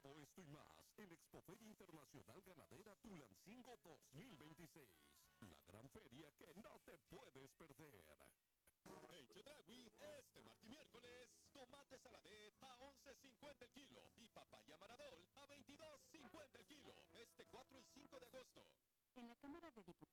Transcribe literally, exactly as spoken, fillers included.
Todo esto y más en Expoferia Internacional Ganadera Tulancingo dos mil veintiséis. La gran feria que no te puedes perder. En Chedraui, este martes y miércoles, tomate saladet a once cincuenta el kilo y papaya maradol a veintidós cincuenta el kilo. Este cuatro y cinco de agosto. En la Cámara de Diputados